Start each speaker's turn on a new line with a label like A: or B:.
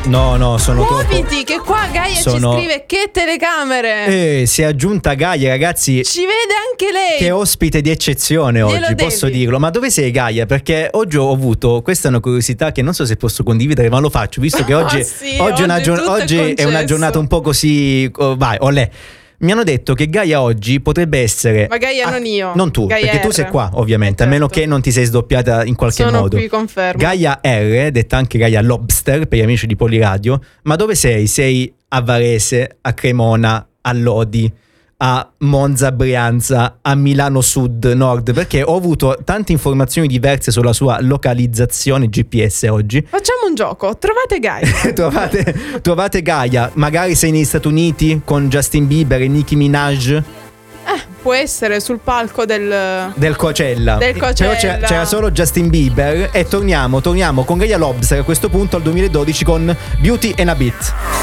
A: No, sono
B: muoviti, che qua Gaia ci scrive che telecamere.
A: Si è aggiunta Gaia, ragazzi.
B: Ci vede anche lei.
A: Che ospite di eccezione oggi, posso dirlo. Ma dove sei, Gaia? Perché oggi ho avuto, questa è una curiosità che non so se posso condividere, ma lo faccio, visto che oggi è una giornata un po' così. Vai, olè. Mi hanno detto che Gaia oggi potrebbe essere.
B: Ma Gaia non io.
A: Non tu,
B: Gaia
A: perché tu sei qua, ovviamente, a meno che non ti sei sdoppiata in qualche modo.
B: Sono qui, confermo.
A: Gaia R, detta anche Gaia Lobster per gli amici di Poliradio. Ma dove sei? Sei a Varese, a Cremona, a Lodi, a Monza, Brianza, a Milano Sud, Nord? Perché ho avuto tante informazioni diverse sulla sua localizzazione GPS oggi.
B: Facciamo un gioco, trovate Gaia.
A: trovate Gaia, magari sei negli Stati Uniti con Justin Bieber e Nicki Minaj.
B: Può essere sul palco del
A: Coachella. Però c'era solo Justin Bieber. E torniamo con Gaia Lobster a questo punto al 2012 con Beauty and a Beat.